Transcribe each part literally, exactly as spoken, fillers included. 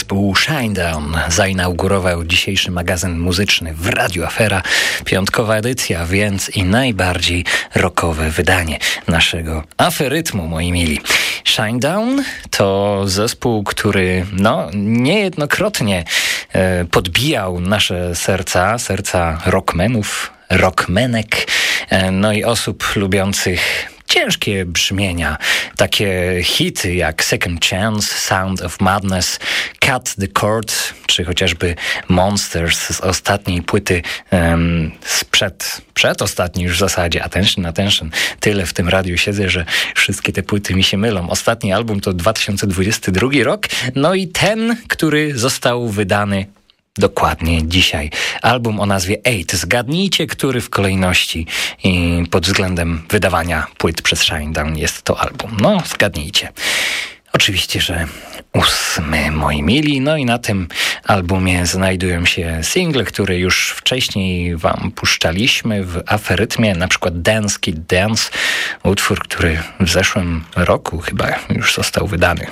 Zespół Shinedown zainaugurował dzisiejszy magazyn muzyczny w Radiu Afera. Piątkowa edycja, więc i najbardziej rockowe wydanie naszego aferytmu, moi mili. Shinedown to zespół, który no niejednokrotnie e, podbijał nasze serca, serca rockmenów, rockmenek, e, no i osób lubiących ciężkie brzmienia, takie hity jak Second Chance, Sound of Madness, Cut the Cord, czy chociażby Monsters z ostatniej płyty, um, sprzed, przedostatniej już w zasadzie, Attention, Attention. Tyle w tym radiu siedzę, że wszystkie te płyty mi się mylą. Ostatni album to dwa tysiące dwudziesty drugi rok, no i ten, który został wydany dokładnie dzisiaj. Album o nazwie Eight. Zgadnijcie, który w kolejności i pod względem wydawania płyt przez Shinedown jest to album. No, zgadnijcie. Oczywiście, że ósmy, moi mili. No i na tym albumie znajdują się single, które już wcześniej wam puszczaliśmy w aferytmie, na przykład Dance Kid Dance, utwór, który w zeszłym roku chyba już został wydany.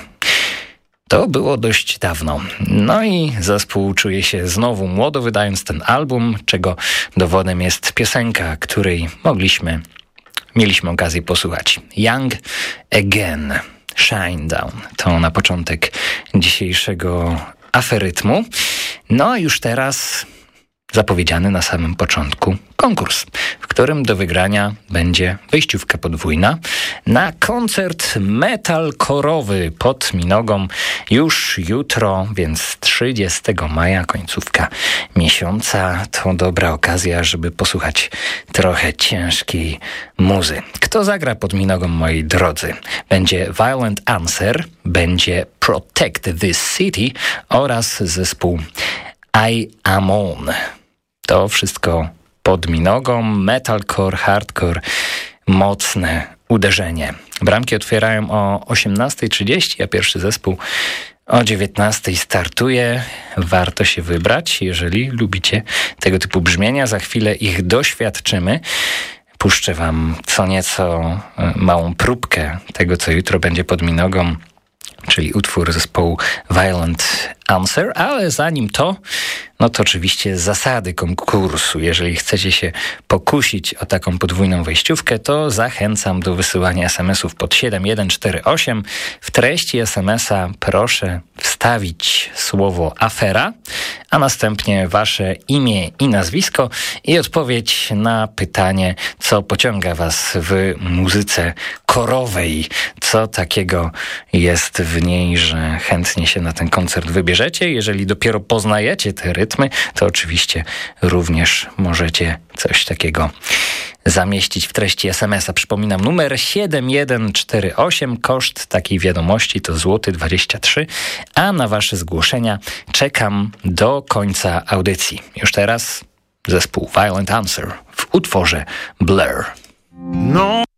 To było dość dawno. No i zespół czuje się znowu młodo, wydając ten album, czego dowodem jest piosenka, której mogliśmy, mieliśmy okazję posłuchać. Young Again, Shinedown. To na początek dzisiejszego aferytmu. No a już teraz zapowiedziany na samym początku konkurs, w którym do wygrania będzie wejściówka podwójna na koncert metalkorowy pod Minogą już jutro, więc trzydziestego maja, końcówka miesiąca. To dobra okazja, żeby posłuchać trochę ciężkiej muzy. Kto zagra pod Minogą, moi drodzy? Będzie Violent Answer, będzie Protect This City oraz zespół I Am On. To wszystko pod Minogą, metalcore, hardcore, mocne uderzenie. Bramki otwierają o osiemnasta trzydzieści, a pierwszy zespół o dziewiętnasta startuje. Warto się wybrać, jeżeli lubicie tego typu brzmienia. Za chwilę ich doświadczymy. Puszczę wam co nieco małą próbkę tego, co jutro będzie pod Minogą, czyli utwór zespołu Violent Answer, ale zanim to, no to oczywiście zasady konkursu. Jeżeli chcecie się pokusić o taką podwójną wejściówkę, to zachęcam do wysyłania es em esów pod siedem jeden cztery osiem. W treści es em esa proszę wstawić słowo afera, a następnie wasze imię i nazwisko i odpowiedź na pytanie, co pociąga was w muzyce korowej. Co takiego jest w niej, że chętnie się na ten koncert wybierzecie. Jeżeli dopiero poznajecie te rytmy, to oczywiście również możecie coś takiego zamieścić w treści es em esa. Przypominam, numer siedem jeden cztery osiem, koszt takiej wiadomości to złoty dwadzieścia trzy, a na wasze zgłoszenia czekam do końca audycji. Już teraz zespół Violent Answer w utworze Blur. No.